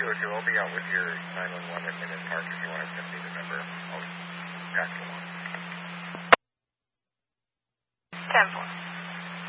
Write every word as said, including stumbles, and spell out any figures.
two oh two, I'll be out with your nine one one at Minden Park if you want to send me the number. I'll pass it along. ten four.